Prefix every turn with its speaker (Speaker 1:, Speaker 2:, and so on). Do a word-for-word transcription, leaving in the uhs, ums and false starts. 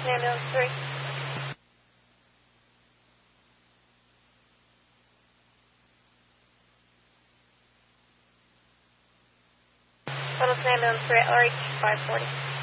Speaker 1: Ambulance three. Littleton Ambulance three at R H five forty.